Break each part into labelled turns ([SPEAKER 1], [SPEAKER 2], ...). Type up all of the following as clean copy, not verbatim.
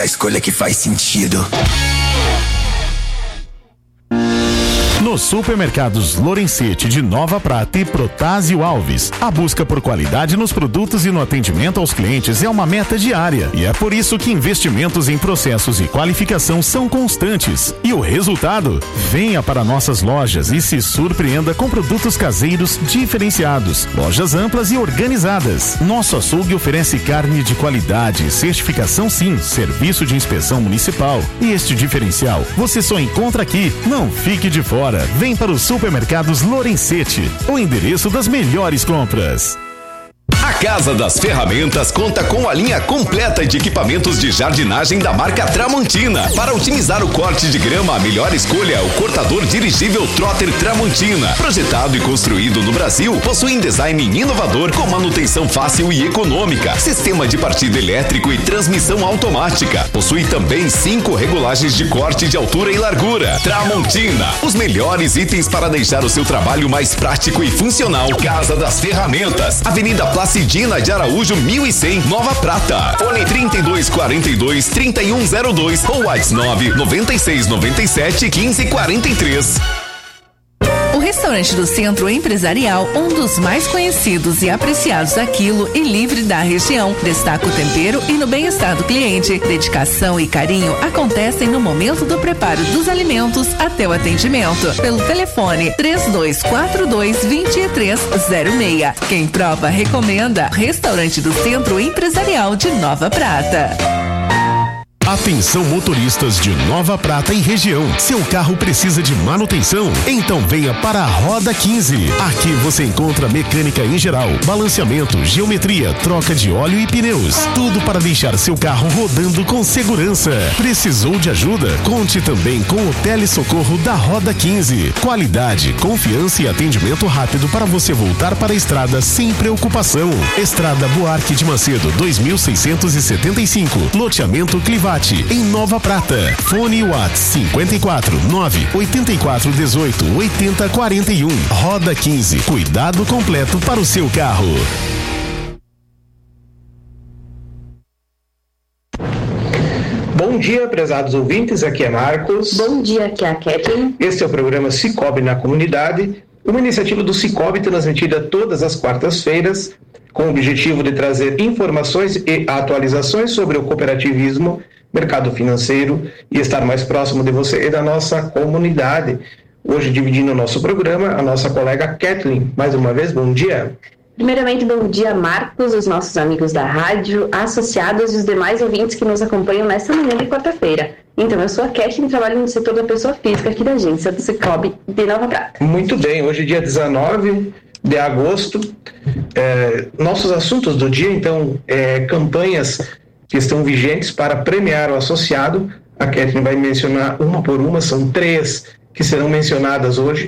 [SPEAKER 1] a escolha que faz sentido.
[SPEAKER 2] Nos supermercados Lorenzetti de Nova Prata e Protásio Alves, a busca por qualidade nos produtos e no atendimento aos clientes é uma meta diária. E é por isso que investimentos em processos e qualificação são constantes. E o resultado? Venha para nossas lojas e se surpreenda com produtos caseiros diferenciados. Lojas amplas e organizadas. Nosso açougue oferece carne de qualidade, certificação sim, serviço de inspeção municipal. E este diferencial você só encontra aqui. Não fique de fora. Vem para os supermercados Lorenzetti, o endereço das melhores compras.
[SPEAKER 3] A Casa das Ferramentas conta com a linha completa de equipamentos de jardinagem da marca Tramontina. Para otimizar o corte de grama, a melhor escolha é o cortador dirigível Trotter Tramontina. Projetado e construído no Brasil, possui um design inovador com manutenção fácil e econômica, sistema de partida elétrico e transmissão automática. Possui também 5 regulagens de corte de altura e largura. Tramontina, os melhores itens para deixar o seu trabalho mais prático e funcional. Casa das Ferramentas, Avenida Placidina de Araújo 1100, Nova Prata. Fone 3242-3102 ou WhatsApp 99697-1543.
[SPEAKER 4] O restaurante do Centro Empresarial, um dos mais conhecidos e apreciados da Quilo e livre da região, destaca o tempero e no bem-estar do cliente. Dedicação e carinho acontecem no momento do preparo dos alimentos até o atendimento. Pelo telefone 3242-2306. Quem prova, recomenda. Restaurante do Centro Empresarial de Nova Prata.
[SPEAKER 2] Atenção motoristas de Nova Prata e região. Seu carro precisa de manutenção? Então venha para a Roda 15. Aqui você encontra mecânica em geral, balanceamento, geometria, troca de óleo e pneus. Tudo para deixar seu carro rodando com segurança. Precisou de ajuda? Conte também com o telesocorro da Roda 15. Qualidade, confiança e atendimento rápido para você voltar para a estrada sem preocupação. Estrada Buarque de Macedo, 2675. Loteamento Clivate, em Nova Prata. Fone WhatsApp 54 984 18 80 41. Roda 15. Cuidado completo para o seu carro.
[SPEAKER 5] Bom dia, prezados ouvintes. Aqui é Marcos.
[SPEAKER 6] Bom dia, aqui é a Kathleen.
[SPEAKER 5] Este é o programa Cicobi na Comunidade, uma iniciativa do Cicobi transmitida todas as quartas-feiras, com o objetivo de trazer informações e atualizações sobre o cooperativismo, mercado financeiro e estar mais próximo de você e da nossa comunidade. Hoje, dividindo o nosso programa, a nossa colega Kathleen. Mais uma vez, bom dia.
[SPEAKER 6] Primeiramente, bom dia, Marcos, os nossos amigos da rádio, associados e os demais ouvintes que nos acompanham nesta manhã de quarta-feira. Então, eu sou a Kathleen, trabalho no setor da pessoa física aqui da agência do Cicobi de Nova Prata.
[SPEAKER 5] Muito bem, hoje dia 19 de agosto. Nossos assuntos do dia, então, campanhas que estão vigentes para premiar o associado. A Kathleen vai mencionar uma por uma, são 3 que serão mencionadas hoje,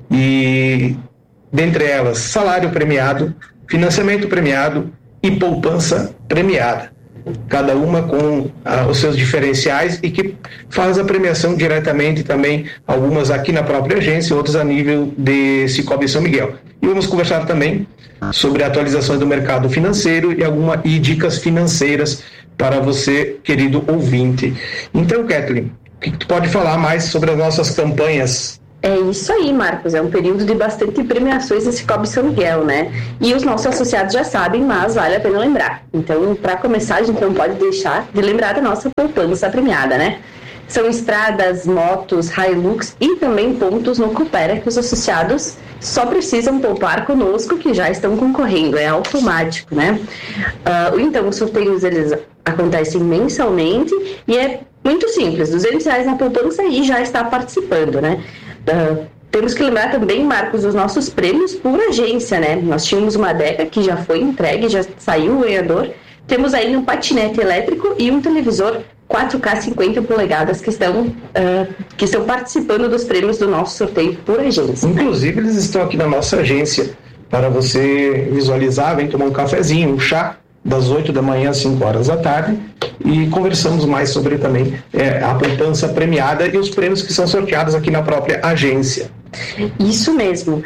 [SPEAKER 5] e dentre elas, salário premiado, financiamento premiado e poupança premiada. Cada uma com os seus diferenciais e que faz a premiação diretamente também, algumas aqui na própria agência, outras a nível de Cicobi São Miguel. E vamos conversar também sobre atualizações do mercado financeiro e dicas financeiras para você, querido ouvinte. Então, Kathleen, o que tu pode falar mais sobre as nossas campanhas?
[SPEAKER 6] É isso aí, Marcos, é um período de bastante premiações em Cicobi São Miguel, né? E os nossos associados já sabem, mas vale a pena lembrar. Então, para começar, a gente não pode deixar de lembrar da nossa poupança premiada, né? São estradas, motos, Hilux e também pontos no Coopera que os associados só precisam poupar conosco, que já estão concorrendo, é automático, né? Então, os sorteios, eles acontecem mensalmente e é muito simples, R$200 na poupança e já está participando, né? Temos que lembrar também, Marcos, os nossos prêmios por agência, né? Nós tínhamos uma Deca que já foi entregue, já saiu o ganhador. Temos aí um patinete elétrico e um televisor 4K 50 polegadas que estão participando dos prêmios do nosso sorteio por agência.
[SPEAKER 5] Inclusive, eles estão aqui na nossa agência para você visualizar, vem tomar um cafezinho, um chá, das 8 da manhã às 5 horas da tarde, e conversamos mais sobre também a poupança premiada e os prêmios que são sorteados aqui na própria agência.
[SPEAKER 6] Isso mesmo.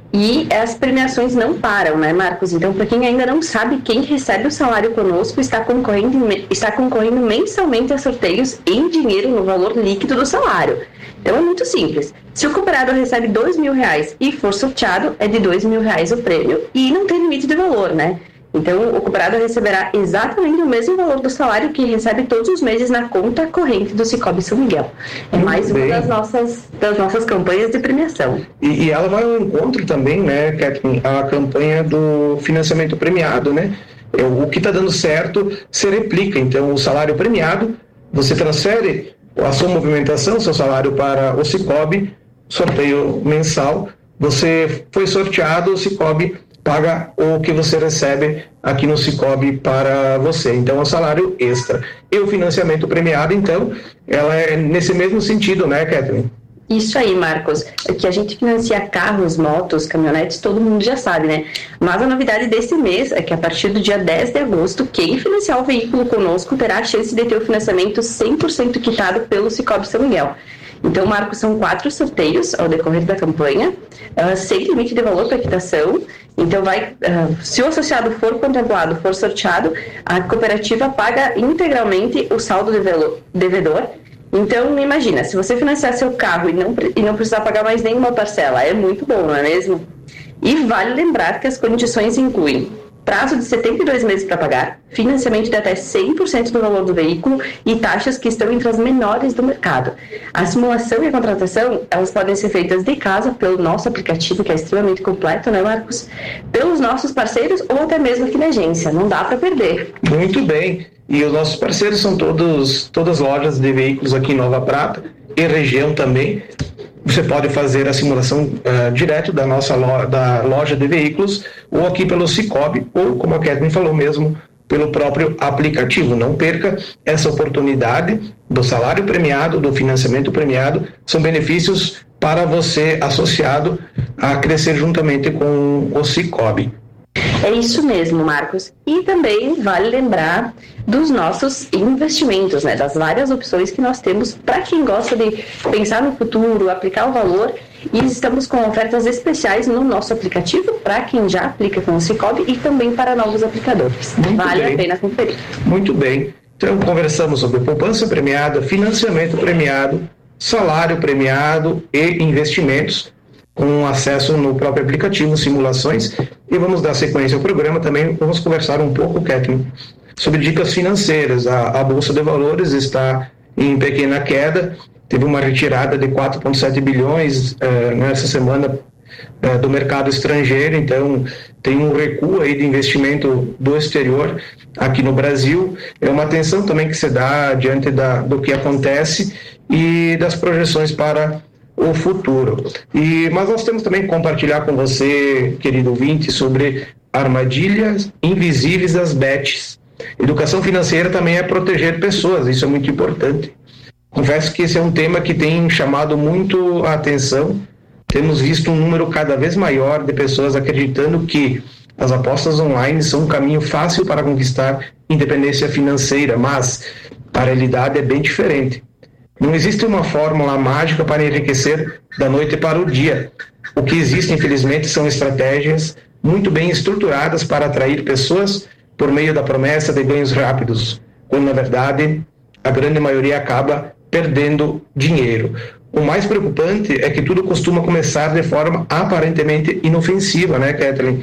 [SPEAKER 6] E as premiações não param, né, Marcos? Então, para quem ainda não sabe, quem recebe o salário conosco está concorrendo mensalmente a sorteios em dinheiro no valor líquido do salário. Então, é muito simples. Se o cooperado recebe R$2.000 e for sorteado, é de R$2.000 o prêmio e não tem limite de valor, né? Então, o cooperado receberá exatamente o mesmo valor do salário que recebe todos os meses na conta corrente do Cicobi São Miguel. É mais uma das nossas campanhas de premiação.
[SPEAKER 5] E ela vai ao encontro também, né, Kathleen, a campanha do financiamento premiado, né? O que está dando certo se replica. Então, o salário premiado, você transfere a sua movimentação, seu salário para o Cicobi, sorteio mensal, você foi sorteado, o Cicobi paga o que você recebe aqui no Cicobi para você. Então, é um salário extra. E o financiamento premiado, então, ela é nesse mesmo sentido, né, Kathleen?
[SPEAKER 6] Isso aí, Marcos. É que a gente financia carros, motos, caminhonetes, todo mundo já sabe, né? Mas a novidade desse mês é que a partir do dia 10 de agosto, quem financiar o veículo conosco terá a chance de ter o financiamento 100% quitado pelo Cicobi São Miguel. Então, Marcos, são 4 sorteios ao decorrer da campanha, sem limite de valor para quitação. Então, se o associado for contemplado, for sorteado, a cooperativa paga integralmente o saldo devedor. Então, imagina, se você financiar seu carro e não precisar pagar mais nenhuma parcela, é muito bom, não é mesmo? E vale lembrar que as condições incluem prazo de 72 meses para pagar, financiamento de até 100% do valor do veículo e taxas que estão entre as menores do mercado. A simulação e a contratação, elas podem ser feitas de casa pelo nosso aplicativo, que é extremamente completo, né, Marcos? Pelos nossos parceiros ou até mesmo aqui na agência, não dá para perder.
[SPEAKER 5] Muito bem. E os nossos parceiros são todas lojas de veículos aqui em Nova Prata e região também. Você pode fazer a simulação direto da nossa loja de veículos ou aqui pelo Cicobi ou, como a Kathleen falou mesmo, pelo próprio aplicativo. Não perca essa oportunidade do salário premiado, do financiamento premiado. São benefícios para você associado a crescer juntamente com o Cicobi.
[SPEAKER 6] É isso mesmo, Marcos. E também vale lembrar dos nossos investimentos, né? Das várias opções que nós temos para quem gosta de pensar no futuro, aplicar o valor. E estamos com ofertas especiais no nosso aplicativo para quem já aplica com o Cicobi e também para novos aplicadores. Vale a pena conferir.
[SPEAKER 5] Muito bem. Então, conversamos sobre poupança premiada, financiamento premiado, salário premiado e investimentos, com acesso no próprio aplicativo, simulações, e vamos dar sequência ao programa. Também vamos conversar um pouco, Kathleen, sobre dicas financeiras. A Bolsa de Valores está em pequena queda, teve uma retirada de 4,7 bilhões nessa semana do mercado estrangeiro, então tem um recuo aí de investimento do exterior aqui no Brasil. É uma atenção também que se dá diante do que acontece e das projeções para o futuro. Mas nós temos também que compartilhar com você, querido ouvinte, sobre armadilhas invisíveis das bets. Educação financeira também é proteger pessoas, isso é muito importante. Confesso que esse é um tema que tem chamado muito a atenção. Temos visto um número cada vez maior de pessoas acreditando que as apostas online são um caminho fácil para conquistar independência financeira, mas a realidade é bem diferente. Não existe uma fórmula mágica para enriquecer da noite para o dia. O que existe, infelizmente, são estratégias muito bem estruturadas para atrair pessoas por meio da promessa de ganhos rápidos, quando, na verdade, a grande maioria acaba perdendo dinheiro. O mais preocupante é que tudo costuma começar de forma aparentemente inofensiva, né, Kathleen?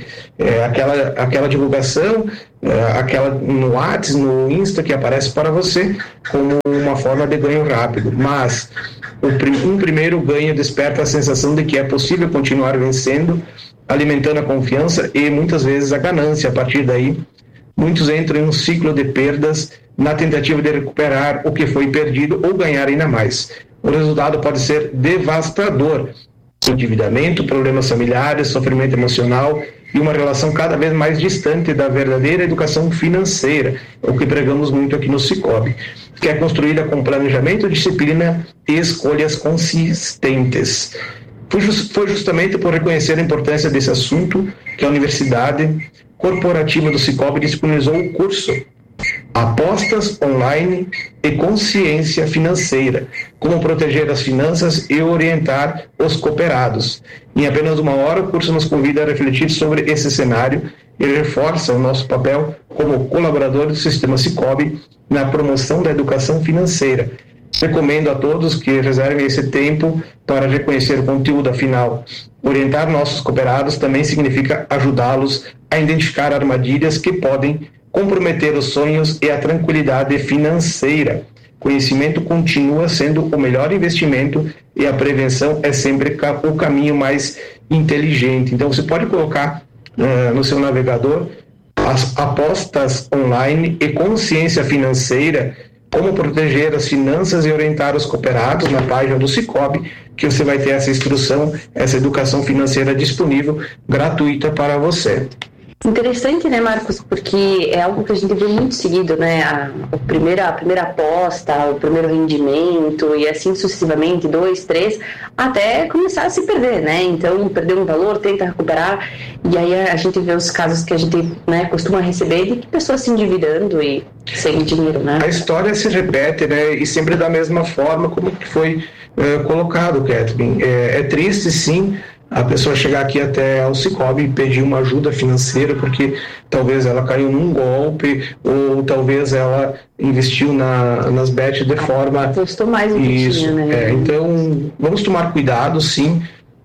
[SPEAKER 5] Aquela divulgação, aquela no WhatsApp, no Insta, que aparece para você como uma forma de ganho rápido. Mas um primeiro ganho desperta a sensação de que é possível continuar vencendo, alimentando a confiança e muitas vezes a ganância. A partir daí, muitos entram em um ciclo de perdas na tentativa de recuperar o que foi perdido ou ganhar ainda mais. O resultado pode ser devastador: endividamento, problemas familiares, sofrimento emocional e uma relação cada vez mais distante da verdadeira educação financeira, o que pregamos muito aqui no Cicobi, que é construída com planejamento, disciplina e escolhas consistentes. Foi justamente por reconhecer a importância desse assunto que a Universidade Corporativa do Cicobi disponibilizou o curso apostas online e consciência financeira, como proteger as finanças e orientar os cooperados. Em apenas 1 hora, o curso nos convida a refletir sobre esse cenário e reforça o nosso papel como colaborador do Sistema Cicobi na promoção da educação financeira. Recomendo a todos que reservem esse tempo para reconhecer o conteúdo, afinal, orientar nossos cooperados também significa ajudá-los a identificar armadilhas que podem comprometer os sonhos e a tranquilidade financeira. Conhecimento continua sendo o melhor investimento e a prevenção é sempre o caminho mais inteligente. Então, você pode colocar no seu navegador as apostas online e consciência financeira, como proteger as finanças e orientar os cooperados na página do Cicobi, que você vai ter essa instrução, essa educação financeira disponível, gratuita para você.
[SPEAKER 6] Interessante, né, Marcos? Porque é algo que a gente vê muito seguido, né? A primeira aposta, o primeiro rendimento e assim sucessivamente, 2, 3, até começar a se perder, né? Então, perder um valor, tenta recuperar, e aí a gente vê os casos que a gente, né, costuma receber de pessoas se endividando e sem dinheiro, né?
[SPEAKER 5] A história se repete, né? E sempre da mesma forma como que foi colocado, Kathleen. É triste, sim, a pessoa chegar aqui até ao Cicobi e pedir uma ajuda financeira porque talvez ela caiu num golpe ou talvez ela investiu nas bets de forma...
[SPEAKER 6] Apostou mais do que tinha, né?
[SPEAKER 5] Então, vamos tomar cuidado, sim.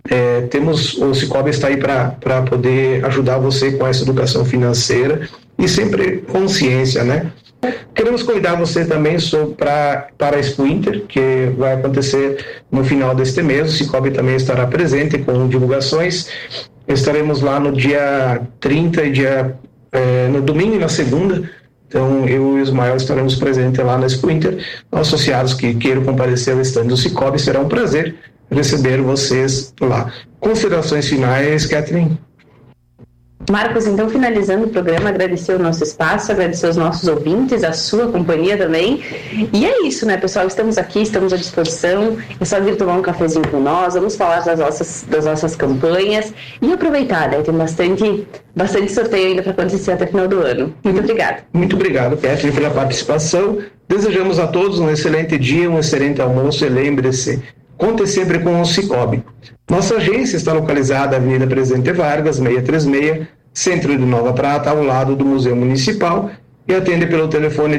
[SPEAKER 5] O Cicobi está aí para poder ajudar você com essa educação financeira e sempre consciência, né? Queremos convidar você também para a Expo Inter, que vai acontecer no final deste mês. O Cicobi também estará presente com divulgações. Estaremos lá no dia 30 e no domingo e na segunda. Então, eu e o Ismael estaremos presentes lá na Expo Inter. Associados que queiram comparecer ao stand do Cicobi, será um prazer receber vocês lá. Considerações finais, Kathleen?
[SPEAKER 6] Marcos, então, finalizando o programa, agradecer o nosso espaço, agradecer os nossos ouvintes, a sua companhia também. E é isso, né, pessoal? Estamos aqui, estamos à disposição. É só vir tomar um cafezinho com nós, vamos falar das nossas campanhas e aproveitar, né? Tem bastante sorteio ainda para acontecer até o final do ano. Muito obrigada.
[SPEAKER 5] Muito obrigado, Kathleen, pela participação. Desejamos a todos um excelente dia, um excelente almoço e lembre-se, conte sempre com o Cicobi. Nossa agência está localizada na Avenida Presidente Vargas, 636, centro de Nova Prata, ao lado do Museu Municipal, e atende pelo telefone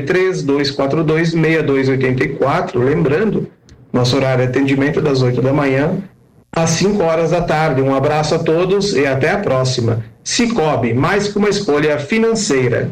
[SPEAKER 5] 3242-6284. Lembrando, nosso horário de atendimento é das 8 da manhã às 5 horas da tarde. Um abraço a todos e até a próxima. Cicobi, mais que uma escolha financeira.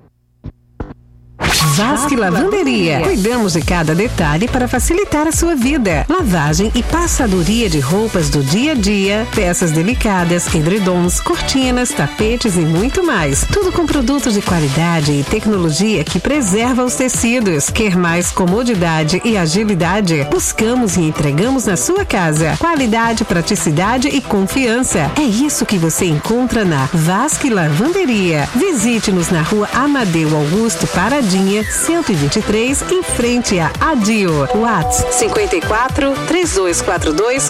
[SPEAKER 7] Vasque Lavanderia. Cuidamos de cada detalhe para facilitar a sua vida. Lavagem e passadoria de roupas do dia a dia, peças delicadas, edredons, cortinas, tapetes e muito mais. Tudo com produtos de qualidade e tecnologia que preserva os tecidos. Quer mais comodidade e agilidade? Buscamos e entregamos na sua casa. Qualidade, praticidade e confiança. É isso que você encontra na Vasque Lavanderia. Visite-nos na Rua Amadeu Augusto Paradinha, 123, em frente a Adio. WhatsApp 54 3242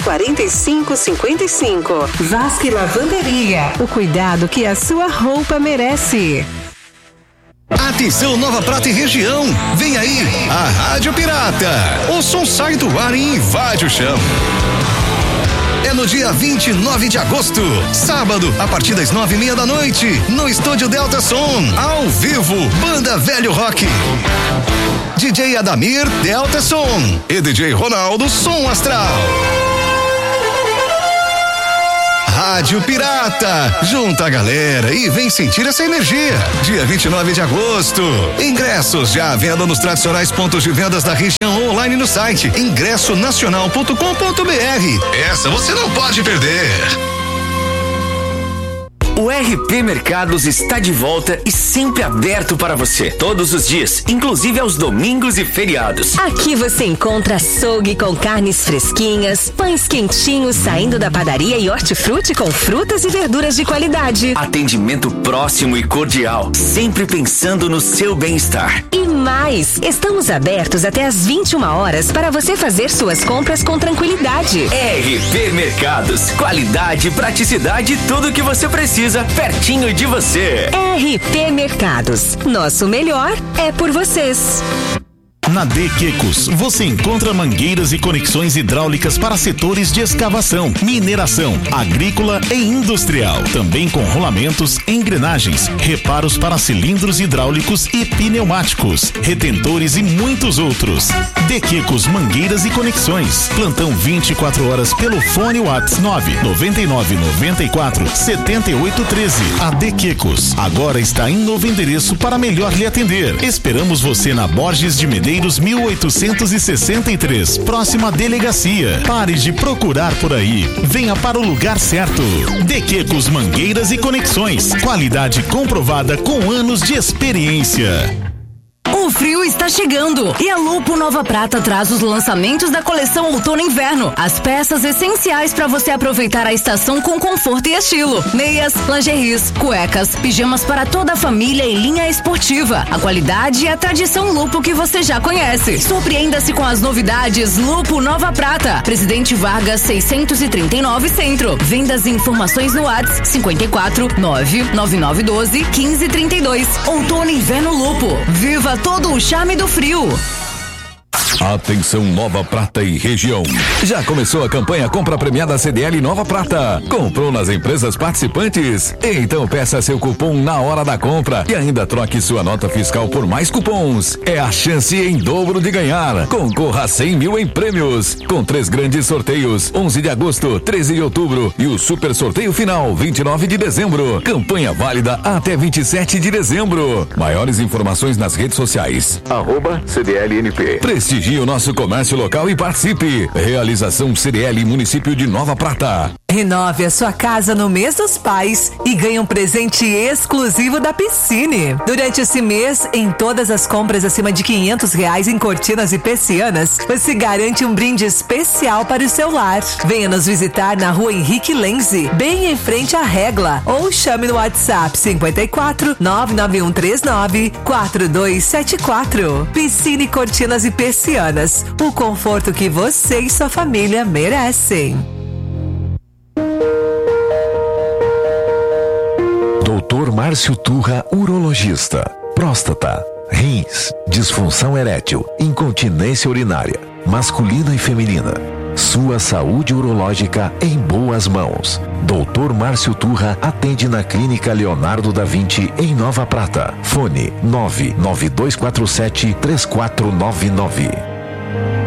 [SPEAKER 7] 4555. Vasque Lavanderia. O cuidado que a sua roupa merece.
[SPEAKER 3] Atenção, Nova Prata e região. Vem aí a Rádio Pirata. O som sai do ar e invade o chão. É no dia 29 de agosto, sábado, a partir das 9:30 da noite, no Estúdio Delta Som, ao vivo, Banda Velho Rock. DJ Adamir, Delta Som, e DJ Ronaldo, Som Astral. Rádio Pirata, junta a galera e vem sentir essa energia. Dia 29 de agosto. Ingressos já à venda nos tradicionais pontos de vendas da região, online no site ingressonacional.com.br. Essa você não pode perder.
[SPEAKER 1] O RP Mercados está de volta e sempre aberto para você, todos os dias, inclusive aos domingos e feriados.
[SPEAKER 8] Aqui você encontra açougue com carnes fresquinhas, pães quentinhos saindo da padaria e hortifruti com frutas e verduras de qualidade.
[SPEAKER 1] Atendimento próximo e cordial, sempre pensando no seu bem-estar.
[SPEAKER 8] E mais, estamos abertos até às 21 horas para você fazer suas compras com tranquilidade.
[SPEAKER 1] RP Mercados, qualidade, praticidade, tudo o que você precisa. precisa, pertinho de você.
[SPEAKER 8] RP Mercados. Nosso melhor é por vocês.
[SPEAKER 2] Na De Quecos, você encontra mangueiras e conexões hidráulicas para setores de escavação, mineração, agrícola e industrial. Também com rolamentos, engrenagens, reparos para cilindros hidráulicos e pneumáticos, retentores e muitos outros. De Quecos Mangueiras e Conexões. Plantão 24 horas pelo fone WhatsApp 999947813. A De Quecos agora está em novo endereço para melhor lhe atender. Esperamos você na Borges de Medeiros 1863, próxima delegacia. Pare de procurar por aí. Venha para o lugar certo. De Quecos Mangueiras e Conexões. Qualidade comprovada com anos de experiência.
[SPEAKER 9] O frio está chegando e a Lupo Nova Prata traz os lançamentos da coleção Outono e Inverno. As peças essenciais para você aproveitar a estação com conforto e estilo. Meias, lingeries, cuecas, pijamas para toda a família e linha esportiva. A qualidade e a tradição Lupo que você já conhece. Surpreenda-se com as novidades Lupo Nova Prata. Presidente Vargas 639 Centro. Vendas e informações no WhatsApp 54 99912 1532. Outono e Inverno Lupo. Viva todo o charme do frio.
[SPEAKER 3] Atenção Nova Prata e região. Já começou a campanha Compra Premiada CDL Nova Prata. Comprou nas empresas participantes? Então peça seu cupom na hora da compra e ainda troque sua nota fiscal por mais cupons. É a chance em dobro de ganhar. Concorra a 100 mil em prêmios. Com 3 grandes sorteios, 11 de agosto, 13 de outubro e o super sorteio final, 29 de dezembro. Campanha válida até 27 de dezembro. Maiores informações nas redes sociais. @CDLNP. Prestigie o nosso comércio local e participe. Realização CDL Município de Nova Prata.
[SPEAKER 10] Renove a sua casa no mês dos pais e ganhe um presente exclusivo da Piscine. Durante esse mês, em todas as compras acima de R$500 em cortinas e persianas, você garante um brinde especial para o seu lar. Venha nos visitar na Rua Henrique Lenze, bem em frente à Regla, ou chame no WhatsApp 54 99139 4274. Piscine, cortinas e persianas. O conforto que você e sua família merecem.
[SPEAKER 11] Dr. Márcio Turra, urologista. Próstata, rins, disfunção erétil, incontinência urinária, masculina e feminina. Sua saúde urológica em boas mãos. Dr. Márcio Turra atende na Clínica Leonardo da Vinci em Nova Prata. Fone 99247-3499.